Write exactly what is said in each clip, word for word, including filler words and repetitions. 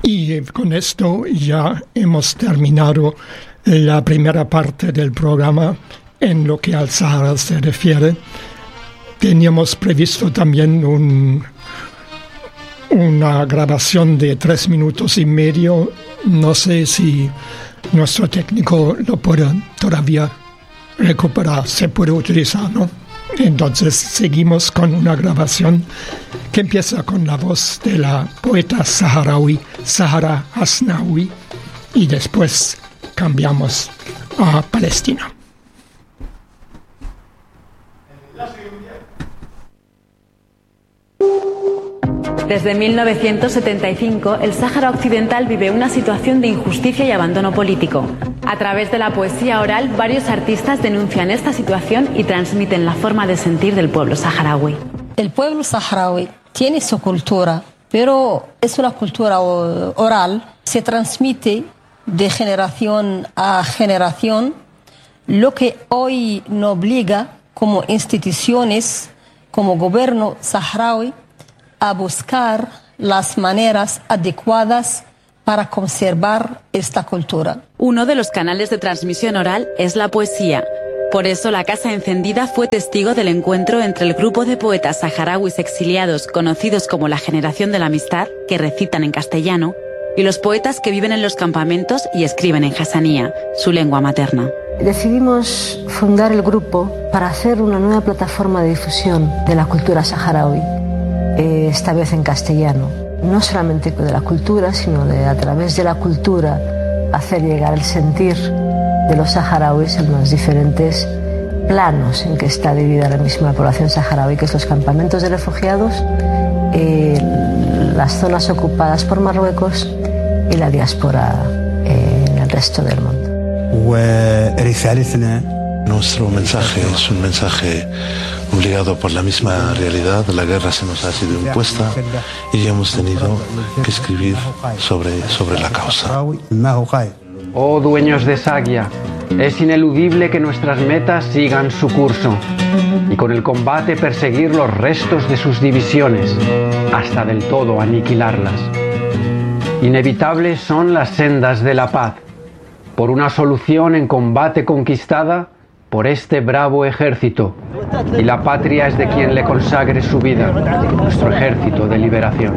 Y con esto ya hemos terminado la primera parte del programa en lo que al Sahara se refiere. Teníamos previsto también un, una grabación de tres minutos y medio. No sé si nuestro técnico lo puede todavía recuperar, se puede utilizar, ¿no? Entonces seguimos con una grabación que empieza con la voz de la poeta saharaui Sahara Hasnaoui y después cambiamos a Palestina. Desde mil novecientos setenta y cinco, el Sáhara Occidental vive una situación de injusticia y abandono político. A través de la poesía oral, varios artistas denuncian esta situación y transmiten la forma de sentir del pueblo saharaui. El pueblo saharaui tiene su cultura, pero es una cultura oral, se transmite de generación a generación, lo que hoy nos obliga como instituciones, como gobierno saharaui, a buscar las maneras adecuadas para conservar esta cultura. Uno de los canales de transmisión oral es la poesía. Por eso la Casa Encendida fue testigo del encuentro entre el grupo de poetas saharauis exiliados conocidos como la Generación de la Amistad, que recitan en castellano, y los poetas que viven en los campamentos y escriben en hasanía, su lengua materna. Decidimos fundar el grupo para hacer una nueva plataforma de difusión de la cultura saharaui, esta vez en castellano. No solamente de la cultura, sino de a través de la cultura hacer llegar el sentir de los saharauis en los diferentes planos en que está dividida la misma población saharaui, que es los campamentos de refugiados, eh, las zonas ocupadas por Marruecos y la diáspora eh, en el resto del mundo. Nuestro mensaje es un mensaje obligado por la misma realidad. La guerra se nos ha sido impuesta y hemos tenido que escribir sobre, sobre la causa. Oh dueños de Sagia, es ineludible que nuestras metas sigan su curso y con el combate perseguir los restos de sus divisiones hasta del todo aniquilarlas. Inevitables son las sendas de la paz, por una solución en combate conquistada por este bravo ejército, y la patria es de quien le consagre su vida, nuestro ejército de liberación.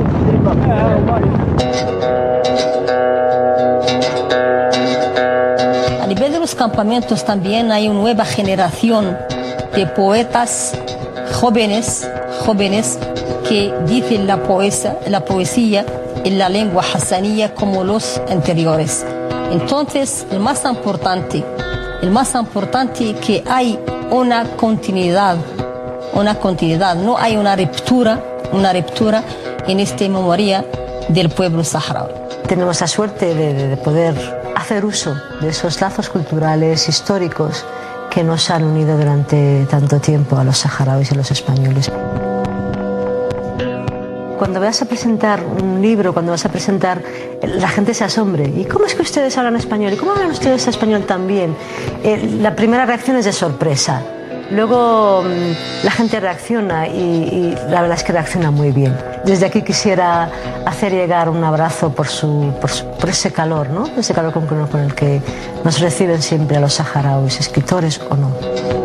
A nivel de los campamentos también hay una nueva generación de poetas jóvenes, jóvenes que dicen la poesía, la poesía en la lengua hasanía como los anteriores. Entonces, el más importante, el más importante es que hay una continuidad, una continuidad, no hay una ruptura, una ruptura en esta memoria del pueblo saharaui. Tenemos la suerte de, de poder hacer uso de esos lazos culturales históricos que nos han unido durante tanto tiempo a los saharauis y a los españoles. Cuando vas a presentar un libro, cuando vas a presentar, la gente se asombre. ¿Y cómo es que ustedes hablan español? ¿Y cómo hablan ustedes español también? Eh, la primera reacción es de sorpresa. Luego mmm, la gente reacciona y, y la verdad es que reacciona muy bien. Desde aquí quisiera hacer llegar un abrazo por, su, por, su, por ese calor, ¿no? Ese calor con, con el que nos reciben siempre a los saharauis, escritores o no.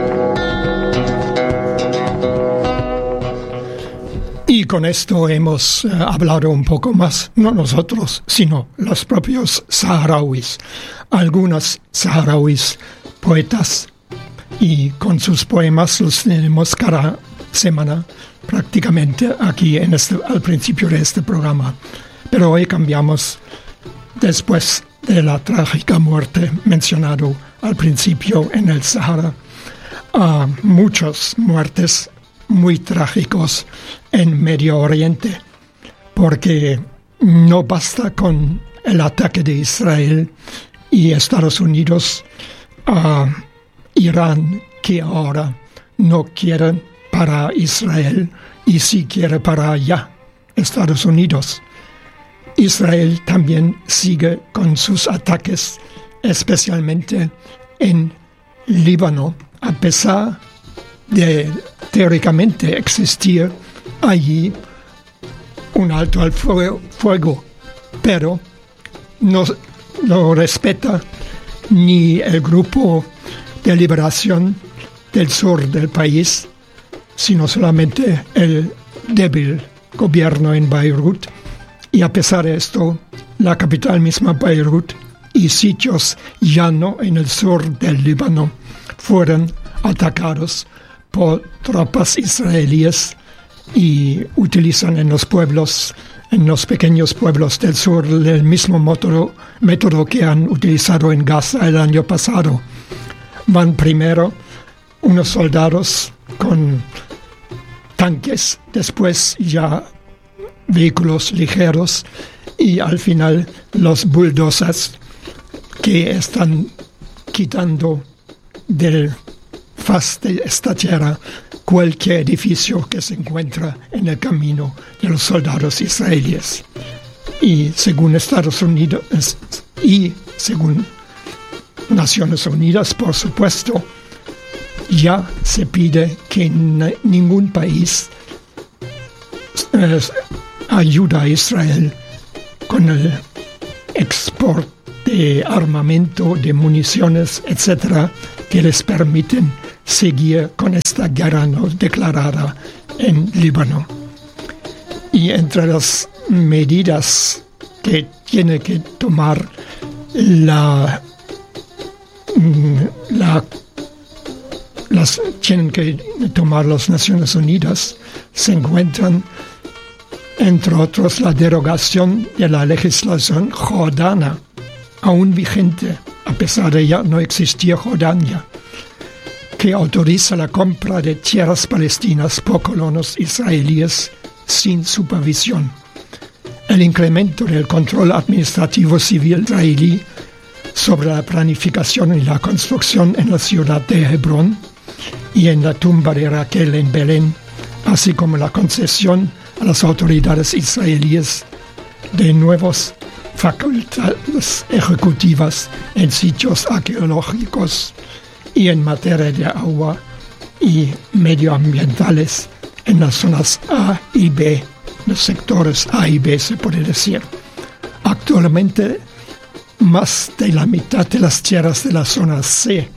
Y con esto hemos uh, hablado un poco más, no nosotros, sino los propios saharauis. Algunos saharauis poetas, y con sus poemas los tenemos cada semana prácticamente aquí en este, al principio de este programa. Pero hoy cambiamos, después de la trágica muerte mencionado al principio en el Sahara, a muchas muertes muy trágicos en Medio Oriente, porque no basta con el ataque de Israel y Estados Unidos a Irán, que ahora no quiere para Israel y sí quiere para allá, Estados Unidos. Israel también sigue con sus ataques, especialmente en Líbano, a pesar de teóricamente existir allí un alto al fuego, fuego pero no, no respeta ni el grupo de liberación del sur del país, sino solamente el débil gobierno en Beirut. Y a pesar de esto, la capital misma, Beirut, y sitios llanos en el sur del Líbano fueron atacados por tropas israelíes y utilizan en los pueblos, en los pequeños pueblos del sur, el mismo método, método que han utilizado en Gaza el año pasado. Van primero unos soldados con tanques, después ya vehículos ligeros y al final los bulldozers que están quitando del faz de esta tierra cualquier edificio que se encuentra en el camino de los soldados israelíes. Y según Estados Unidos y según Naciones Unidas, por supuesto, ya se pide que n- ningún país eh, ayude a Israel con el export de armamento, de municiones, etcétera, que les permiten seguir con esta guerra no declarada en Líbano. Y entre las medidas que tiene que tomar la, la las tienen que tomar las Naciones Unidas se encuentran, entre otros, la derogación de la legislación jordana, aún vigente, a pesar de ya no existía Jordania, que autoriza la compra de tierras palestinas por colonos israelíes sin supervisión. El incremento del control administrativo civil israelí sobre la planificación y la construcción en la ciudad de Hebrón y en la tumba de Raquel en Belén, así como la concesión a las autoridades israelíes de nuevas facultades ejecutivas en sitios arqueológicos y en materia de agua y medioambientales en las zonas A y B, los sectores A y B se puede decir. Actualmente, más de la mitad de las tierras de la zona C,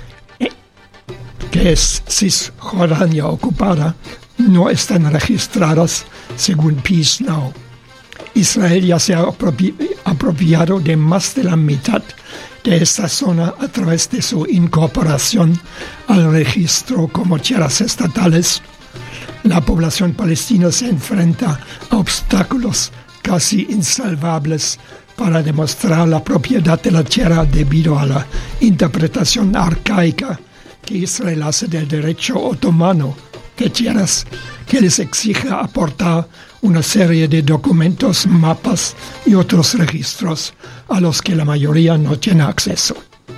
que es Cisjordania ocupada, no están registradas según Peace Now. Israel ya se ha apropi- apropiado de más de la mitad de esta zona a través de su incorporación al registro como tierras estatales. La población palestina se enfrenta a obstáculos casi insalvables para demostrar la propiedad de la tierra debido a la interpretación arcaica que Israel hace del derecho otomano de tierras, que les exige aportar una serie de documentos, mapas y otros registros a los que la mayoría no tiene acceso.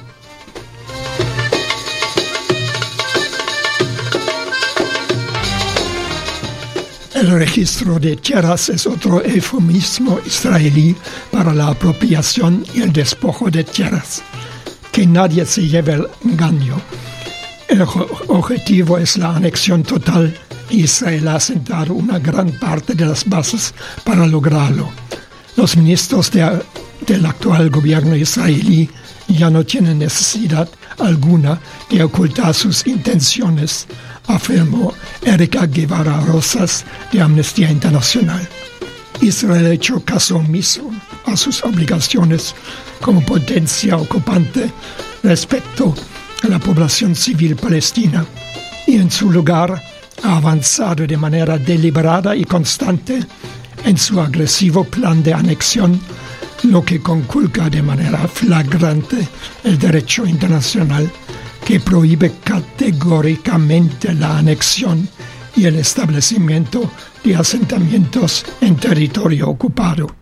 El registro de tierras es otro eufemismo israelí para la apropiación y el despojo de tierras. Que nadie se lleve el engaño. El objetivo es la anexión total. Israel ha sentado una gran parte de las bases para lograrlo. Los ministros de, del actual gobierno israelí ya no tienen necesidad alguna de ocultar sus intenciones, afirmó Erika Guevara Rosas de Amnistía Internacional. Israel ha hecho caso omiso a sus obligaciones como potencia ocupante respecto a la población civil palestina y en su lugar ha avanzado de manera deliberada y constante en su agresivo plan de anexión, lo que conculca de manera flagrante el derecho internacional que prohíbe categóricamente la anexión y el establecimiento de asentamientos en territorio ocupado.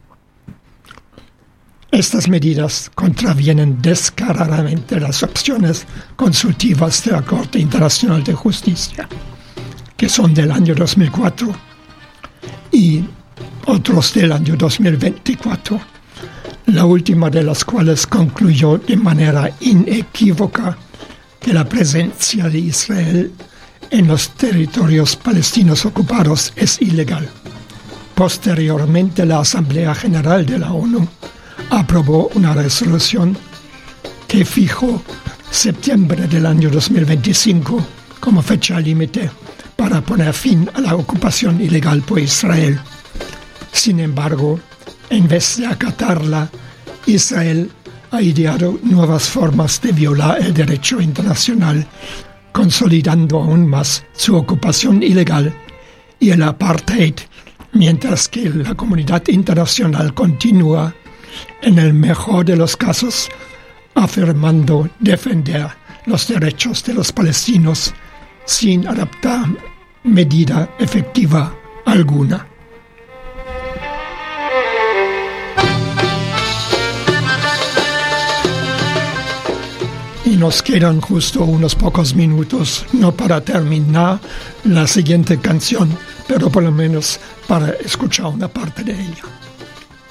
Estas medidas contravienen descaradamente las opciones consultivas de la Corte Internacional de Justicia, que son del año dos mil cuatro y otros del año dos mil veinticuatro, la última de las cuales concluyó de manera inequívoca que la presencia de Israel en los territorios palestinos ocupados es ilegal. Posteriormente, la Asamblea General de la ONU aprobó una resolución que fijó septiembre del año dos mil veinticinco como fecha límite para poner fin a la ocupación ilegal por Israel. Sin embargo, en vez de acatarla, Israel ha ideado nuevas formas de violar el derecho internacional, consolidando aún más su ocupación ilegal y el apartheid, mientras que la comunidad internacional continúa, en el mejor de los casos, afirmando defender los derechos de los palestinos sin adoptar medida efectiva alguna. Y nos quedan justo unos pocos minutos, no para terminar la siguiente canción, pero por lo menos para escuchar una parte de ella.